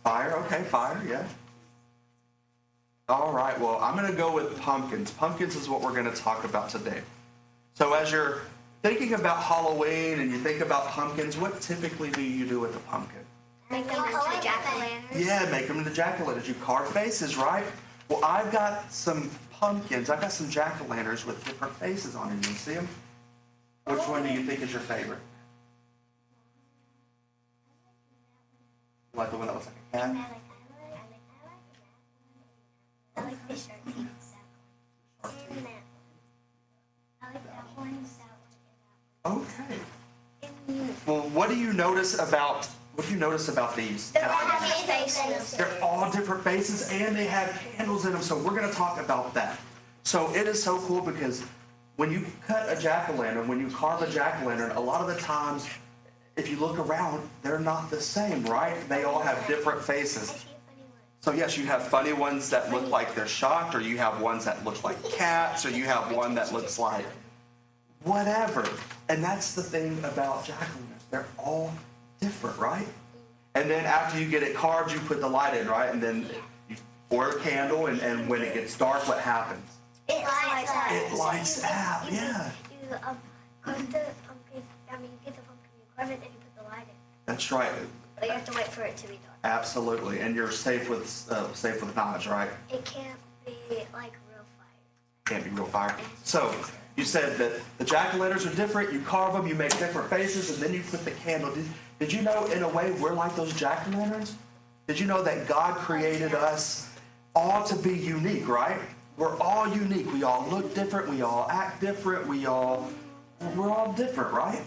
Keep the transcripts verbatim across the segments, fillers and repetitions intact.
Fire, okay, fire, yeah. All right, well, I'm going to go with pumpkins. Pumpkins is what we're going to talk about today. So as you're thinking about Halloween and you think about pumpkins, what typically do you do with a pumpkin? Make them into jack-o'-lanterns. Yeah, make them into jack-o'-lanterns. You carve faces, right? Well, I've got some pumpkins. I've got some jack-o'-lanterns with different faces on them. You see them? Which one do you think is your favorite? You like the one that looks like a cat? I like, I like, I like that one. I like the shark teeth. And that one. I like that one, that one, Okay. and that one. Well, what do you notice about what do you notice about these? They're all different faces. They're all different faces and they have candles in them. So we're going to talk about that. So it is so cool because when you cut a jack-o'-lantern, when you carve a jack-o'-lantern, a lot of the times, if you look around, they're not the same, right? They all have different I faces. see a funny one. So yes, you have funny ones that look like they're shocked, or you have ones that look like cats, or you have one that looks like whatever. And that's the thing about jack-o'-lanterns. They're all different, right? And then after you get it carved, you put the light in, right? And then you pour a candle, and, and when it gets dark, what happens? It lights up. It lights out, yeah. You um, carve the pumpkin, I mean, you get the pumpkin, you carve it, then you put the light in. That's right. But you have to wait for it to be dark. Absolutely. And you're safe with uh, safe with knives, right? It can't be like real fire. Can't be real fire. So you said that the jack-o'-lanterns are different. You carve them, you make different faces, and then you put the candle. Did, did you know, in a way, we're like those jack-o'-lanterns? Did you know that God created us all to be unique, right? We're all unique. We all look different. We all act different. We all, we're all different, right?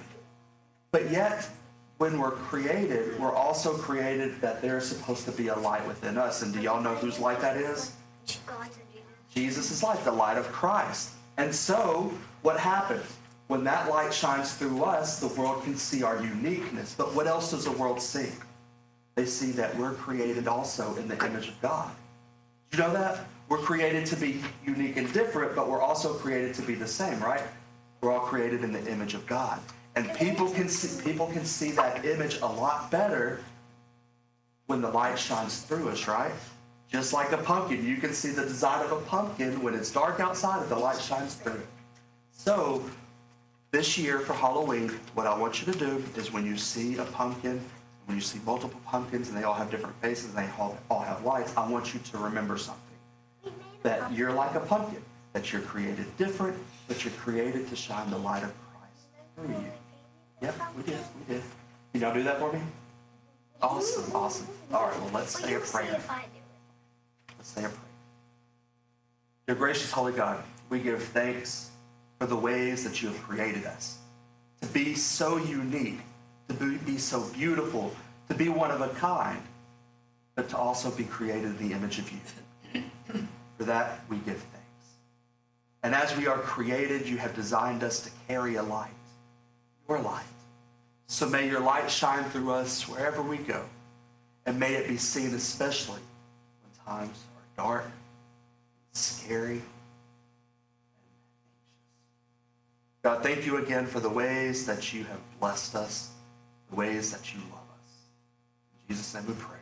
But yet, when we're created, we're also created that there's supposed to be a light within us. And do y'all know whose light that is? God's and Jesus. Jesus is like the light of Christ. And so, what happens? When that light shines through us, the world can see our uniqueness. But what else does the world see? They see that we're created also in the image of God. Did you know that? We're created to be unique and different, but we're also created to be the same, right? We're all created in the image of God. And people can see, people can see that image a lot better when the light shines through us, right? Just like a pumpkin. You can see the design of a pumpkin when it's dark outside and the light shines through it. So this year for Halloween, what I want you to do is when you see a pumpkin, when you see multiple pumpkins and they all have different faces and they all, all have lights, I want you to remember something. That you're like a pumpkin, that you're created different, but you're created to shine the light of Christ through you. Yep, we did, we did. Can y'all do that for me? Awesome, awesome. All right, well, let's say a prayer. If I do it. Let's say a prayer. Dear gracious Holy God, we give thanks for the ways that you have created us. To be so unique, to be, be so beautiful, to be one of a kind, but to also be created in the image of you. For that, we give thanks. And as we are created, you have designed us to carry a light, your light. So may your light shine through us wherever we go, and may it be seen especially when times are dark, scary, and anxious. God, thank you again for the ways that you have blessed us, the ways that you love us. In Jesus' name we pray.